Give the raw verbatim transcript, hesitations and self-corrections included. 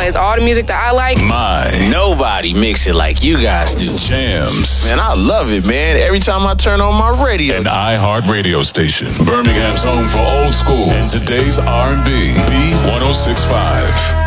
plays all the music that I like. My. Nobody mix it like you guys do. Jams. Man, I love it, man. Every time I turn on my radio. An iHeart radio station. Birmingham's home for old school and today's R and B. B one oh six point five.